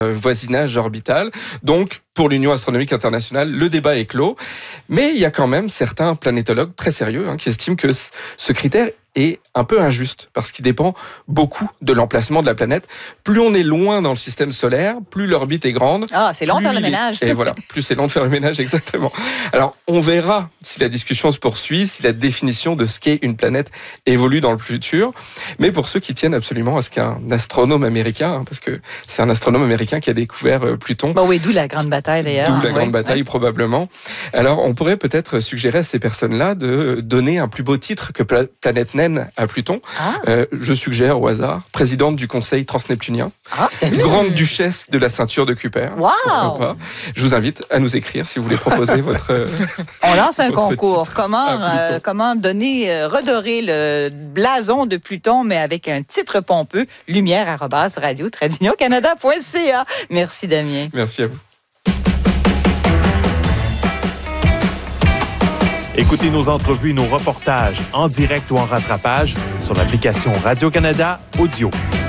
voisinage orbital. Donc, pour l'Union astronomique internationale, le débat est clos. Mais il y a quand même certains planétologues très sérieux qui estiment que ce critère est un peu injuste parce qu'il dépend beaucoup de l'emplacement de la planète. Plus on est loin dans le système solaire, plus l'orbite est grande. Ah, c'est long de faire le ménage. Et voilà, plus c'est long de faire le ménage, exactement. Alors, on verra si la discussion se poursuit, si la définition de ce qu'est une planète évolue dans le futur. Mais pour ceux qui tiennent absolument à ce qu'un astronome américain, parce que c'est un astronome américain qui a découvert Pluton. Bah oui, d'où la grande bataille d'ailleurs. D'où la grande bataille probablement. Alors, on pourrait peut-être suggérer à ces personnes-là de donner un plus beau titre que planète naine à Pluton. Je suggère au hasard, présidente du Conseil transneptunien, grande duchesse de la ceinture de Kuiper. Wow. Pas. Je vous invite à nous écrire si vous voulez proposer votre. On lance un concours. Comment donner, redorer le blason de Pluton, mais avec un titre pompeux, lumière@radio-canada.ca. Merci Damien. Merci à vous. Écoutez nos entrevues et nos reportages en direct ou en rattrapage sur l'application Radio-Canada Audio.